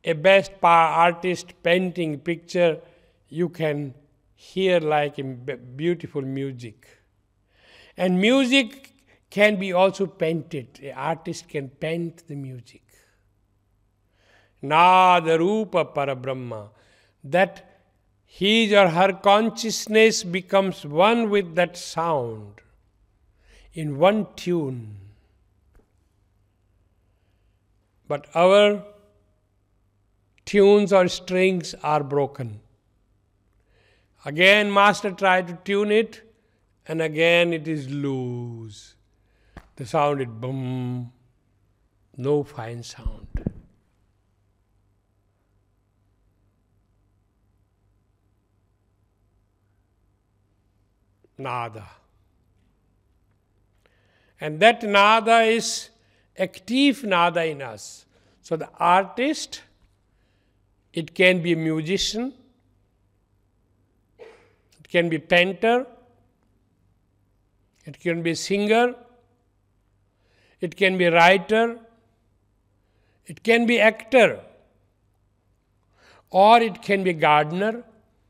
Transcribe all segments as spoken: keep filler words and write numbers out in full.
a best artist painting picture, you can hear like a beautiful music. And music can be also painted. An artist can paint the music. Nada Rupa Parabrahma. That his or her consciousness becomes one with that sound, in one tune. But our tunes or strings are broken. Again, Master tried to tune it, and again it is loose. The sound is boom, no fine sound. Nada. And that nada is active nada in us. So the artist, it can be a musician, it can be a painter, it can be a singer, it can be a writer, it can be actor, or it can be a gardener,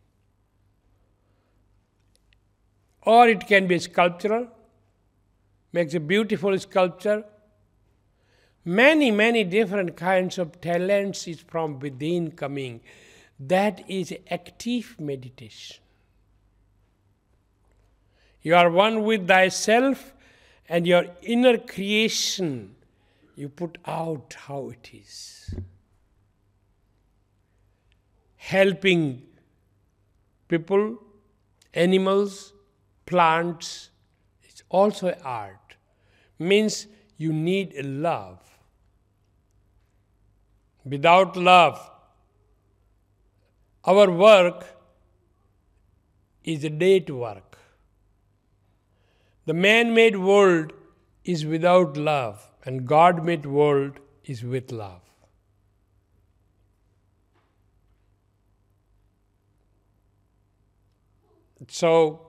or it can be sculptural, makes a beautiful sculpture. Many, many different kinds of talents is from within coming. That is active meditation. You are one with thyself, and your inner creation, you put out how it is. Helping people, animals, plants, it's also art. Means you need a love. Without love, our work is a dead work. The man-made world is without love, and God-made world is with love. So,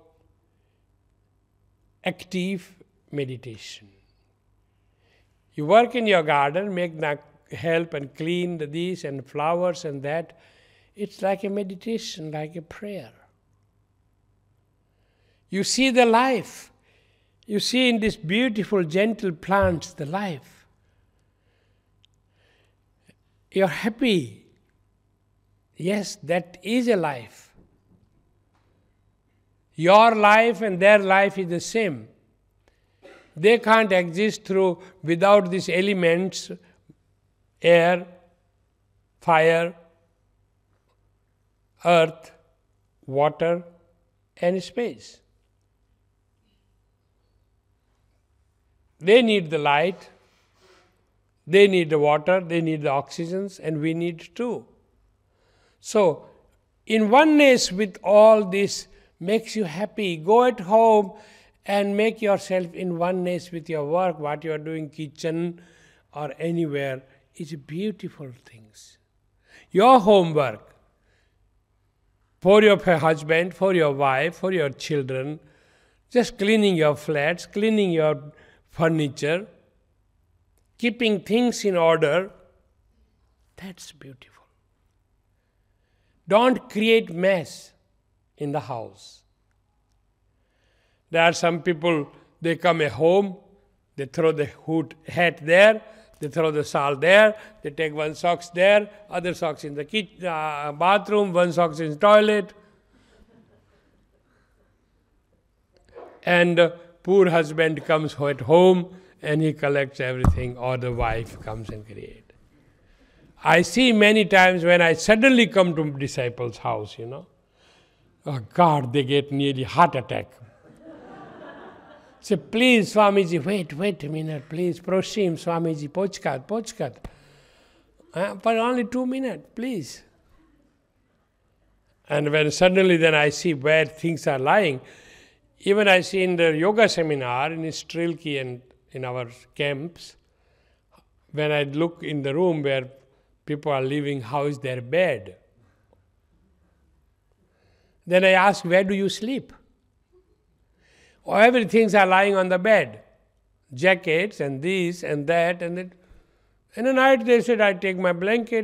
active meditation. You work in your garden, make the help and clean the this and flowers and that. It's like a meditation, like a prayer. You see the life. You see in these beautiful, gentle plants the life. You're happy. Yes, that is a life. Your life and their life is the same. They can't exist through without these elements, air, fire, earth, water, and space. They need the light, they need the water, they need the oxygens, and we need too. So, in oneness with all this makes you happy. Go at home and make yourself in oneness with your work, what you are doing, kitchen or anywhere, is beautiful things. Your homework, for your husband, for your wife, for your children, just cleaning your flats, cleaning your furniture, keeping things in order, that's beautiful. Don't create mess in the house. There are some people, they come at home, they throw the hood hat there, they throw the shawl there, they take one socks there, other socks in the kitchen, uh, bathroom, one socks in the toilet. And uh, poor husband comes at home and he collects everything, or the wife comes and creates. I see many times when I suddenly come to disciples' house, you know, oh God, they get nearly heart attack. Say, please, Swamiji, wait, wait a minute, please, prosim, Swamiji, počkat, počkat. Uh, for only two minutes, please. And when suddenly then I see where things are lying, even I see in the yoga seminar in Strilki and in our camps, when I look in the room where people are living, how is their bed? Then I ask, where do you sleep? Or everything are lying on the bed. Jackets and this and that and that. In the night they said, I take my blanket,